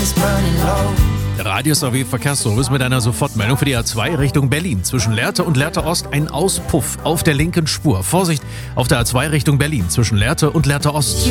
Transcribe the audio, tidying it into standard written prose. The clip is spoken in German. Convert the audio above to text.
Der Radius AW Verkehrsservice mit einer Sofortmeldung für die A2 Richtung Berlin. Zwischen Lehrte und Lehrte Ost ein Auspuff auf der linken Spur. Vorsicht auf der A2 Richtung Berlin zwischen Lehrte und Lehrte Ost.